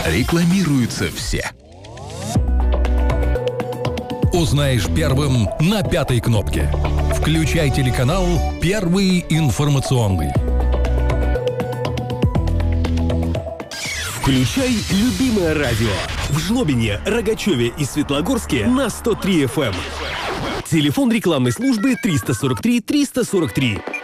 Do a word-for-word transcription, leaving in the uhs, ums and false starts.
Рекламируются все. Узнаешь первым на пятой кнопке. Включай телеканал «Первый информационный». Включай любимое радио. В Жлобине, Рогачеве и Светлогорске на сто три эф эм. Телефон рекламной службы триста сорок три триста сорок три.